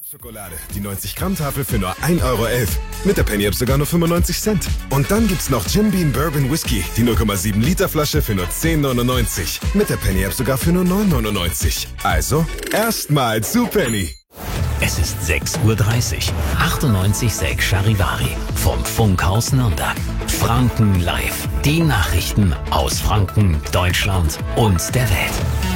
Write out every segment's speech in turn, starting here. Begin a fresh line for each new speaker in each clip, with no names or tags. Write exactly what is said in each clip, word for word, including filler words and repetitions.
Schokolade, die neunzig Gramm Tafel für nur ein Euro elf. Mit der Penny App sogar nur fünfundneunzig Cent. Und dann gibt's noch Jim Beam Bourbon Whisky, die null Komma sieben Liter Flasche für nur zehn neunundneunzig. Mit der Penny App sogar für nur neun neunundneunzig. Also, erstmal zu Penny.
Es ist sechs Uhr dreißig. achtundneunzig Komma sechs Charivari vom Funkhaus Nürnberg. Franken live. Die Nachrichten aus Franken, Deutschland und der Welt.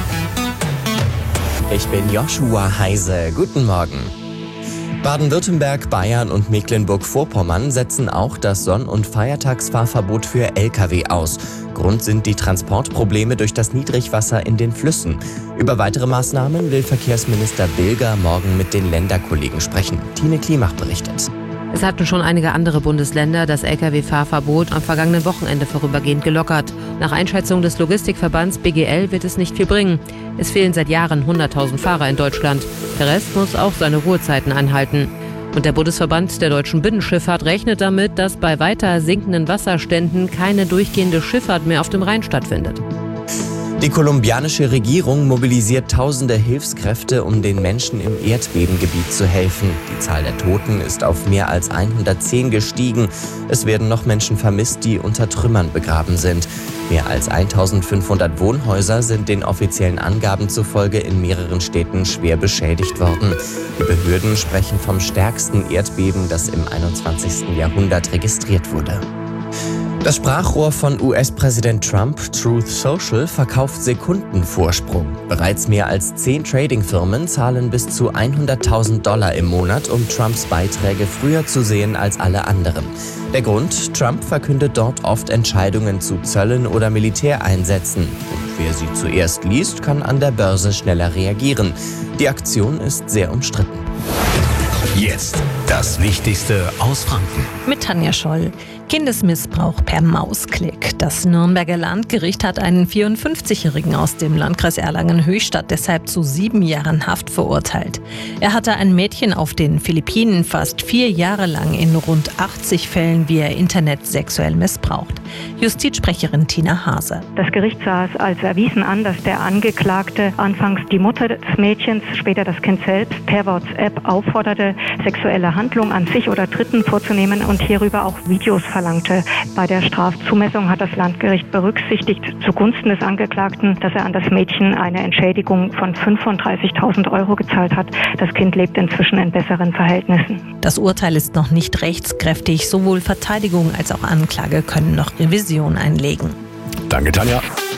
Ich bin Joshua Heise. Guten Morgen. Baden-Württemberg, Bayern und Mecklenburg-Vorpommern setzen auch das Sonn- und Feiertagsfahrverbot für L K W aus. Grund sind die Transportprobleme durch das Niedrigwasser in den Flüssen. Über weitere Maßnahmen will Verkehrsminister Bilger morgen mit den Länderkollegen sprechen. Tine Klimach berichtet.
Es hatten schon einige andere Bundesländer das L K W-Fahrverbot am vergangenen Wochenende vorübergehend gelockert. Nach Einschätzung des Logistikverbands B G L wird es nicht viel bringen. Es fehlen seit Jahren hunderttausend Fahrer in Deutschland. Der Rest muss auch seine Ruhezeiten einhalten. Und der Bundesverband der deutschen Binnenschifffahrt rechnet damit, dass bei weiter sinkenden Wasserständen keine durchgehende Schifffahrt mehr auf dem Rhein stattfindet.
Die kolumbianische Regierung mobilisiert tausende Hilfskräfte, um den Menschen im Erdbebengebiet zu helfen. Die Zahl der Toten ist auf mehr als hundertzehn gestiegen. Es werden noch Menschen vermisst, die unter Trümmern begraben sind. Mehr als eintausendfünfhundert Wohnhäuser sind den offiziellen Angaben zufolge in mehreren Städten schwer beschädigt worden. Die Behörden sprechen vom stärksten Erdbeben, das im einundzwanzigsten Jahrhundert registriert wurde. Das Sprachrohr von U S-Präsident Trump, Truth Social, verkauft Sekundenvorsprung. Bereits mehr als zehn Trading-Firmen zahlen bis zu hunderttausend Dollar im Monat, um Trumps Beiträge früher zu sehen als alle anderen. Der Grund? Trump verkündet dort oft Entscheidungen zu Zöllen oder Militäreinsätzen. Und wer sie zuerst liest, kann an der Börse schneller reagieren. Die Aktion ist sehr umstritten.
Jetzt das Wichtigste aus Franken.
Mit Tanja Scholl. Kindesmissbrauch per Mausklick. Das Nürnberger Landgericht hat einen vierundfünfzigjährigen aus dem Landkreis Erlangen-Höchstadt deshalb zu sieben Jahren Haft verurteilt. Er hatte ein Mädchen auf den Philippinen fast vier Jahre lang in rund achtzig Fällen via Internet sexuell missbraucht. Justizsprecherin Tina Hase.
Das Gericht sah es als erwiesen an, dass der Angeklagte anfangs die Mutter des Mädchens, später das Kind selbst, per WhatsApp aufforderte, sexuelle Handlungen an sich oder Dritten vorzunehmen und hierüber auch Videos verlangte. Bei der Strafzumessung hat das Landgericht berücksichtigt zugunsten des Angeklagten, dass er an das Mädchen eine Entschädigung von fünfunddreißigtausend Euro gezahlt hat. Das Kind lebt inzwischen in besseren Verhältnissen.
Das Urteil ist noch nicht rechtskräftig. Sowohl Verteidigung als auch Anklage können noch Revision einlegen.
Danke, Tanja.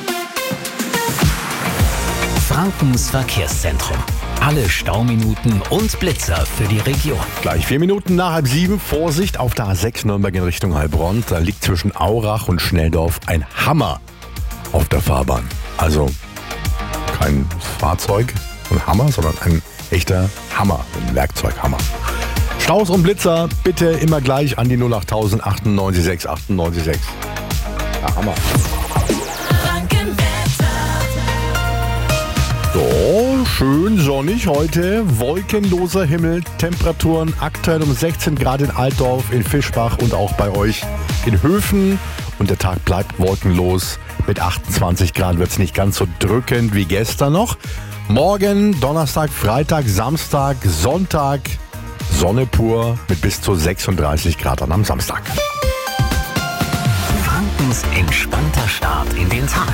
Frankens Verkehrszentrum. Alle Stauminuten und Blitzer für die Region.
Gleich vier Minuten nach halb sieben. Vorsicht auf der A sechs Nürnberg in Richtung Heilbronn. Da liegt zwischen Aurach und Schnelldorf ein Hammer auf der Fahrbahn. Also kein Fahrzeug, ein Hammer, sondern ein echter Hammer, ein Werkzeughammer. Staus und Blitzer bitte immer gleich an die null acht null null null achtundneunzig sechs achtundneunzig sechs. Ja, Hammer. So, schön sonnig heute, wolkenloser Himmel, Temperaturen aktuell um sechzehn Grad in Altdorf, in Fischbach und auch bei euch in Höfen. Und der Tag bleibt wolkenlos. Mit achtundzwanzig Grad wird es nicht ganz so drückend wie gestern noch. Morgen, Donnerstag, Freitag, Samstag, Sonntag, Sonne pur mit bis zu sechsunddreißig Grad am Samstag.
Frankens entspannter Start in den Tag.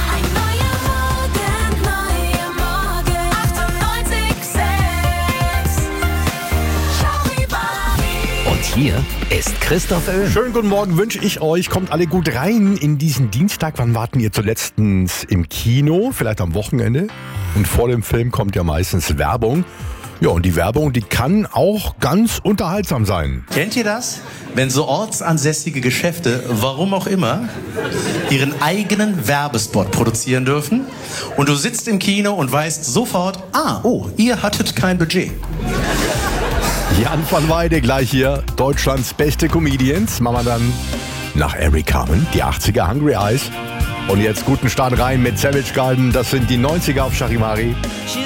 Und hier ist Christoph Oehlen.
Schönen guten Morgen wünsche ich euch. Kommt alle gut rein in diesen Dienstag. Wann warten ihr zuletzt im Kino? Vielleicht am Wochenende. Und vor dem Film kommt ja meistens Werbung. Ja, und die Werbung, die kann auch ganz unterhaltsam sein.
Kennt ihr das? Wenn so ortsansässige Geschäfte, warum auch immer, ihren eigenen Werbespot produzieren dürfen und du sitzt im Kino und weißt sofort, ah, oh, ihr hattet kein Budget.
Jan van Weide gleich hier, Deutschlands beste Comedians. Machen wir dann nach Eric Carmen, die achtziger Hungry Eyes. Und jetzt guten Start rein mit Savage Garden, das sind die neunziger auf Charivari.